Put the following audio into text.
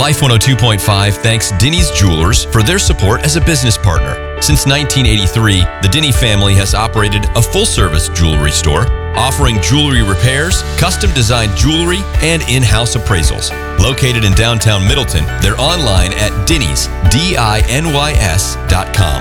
Life 102.5 thanks Denny's Jewelers for their support as a business partner. Since 1983, the Denny family has operated a full-service jewelry store, offering jewelry repairs, custom-designed jewelry, and in-house appraisals. Located in downtown Middleton, they're online at Dinnys, DINYS.com.